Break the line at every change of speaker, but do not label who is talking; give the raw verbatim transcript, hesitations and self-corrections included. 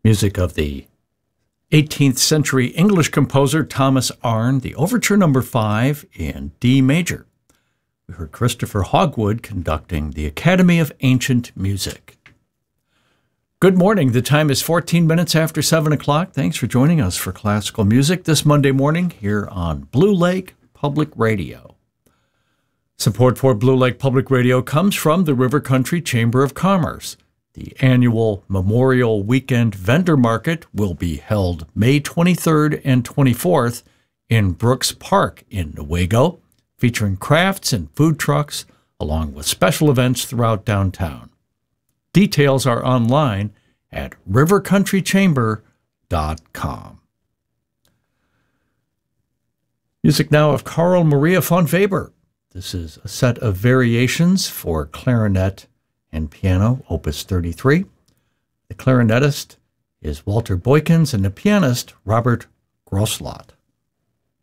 Music of the eighteenth century English composer Thomas Arne, the Overture Number five in D major. We heard Christopher Hogwood conducting the Academy of Ancient Music. Good morning. The time is fourteen minutes after seven o'clock. Thanks for joining us for classical music this Monday morning here on Blue Lake Public Radio. Support for Blue Lake Public Radio comes from the River Country Chamber of Commerce. The annual Memorial Weekend Vendor Market will be held May twenty-third and twenty-fourth in Brooks Park in Newaygo, featuring crafts and food trucks, along with special events throughout downtown. Details are online at river country chamber dot com. Music now of Carl Maria von Weber. This is a set of variations for clarinet and piano, Opus thirty-three. The clarinetist is Walter Boykins and the pianist Robert Grosslot.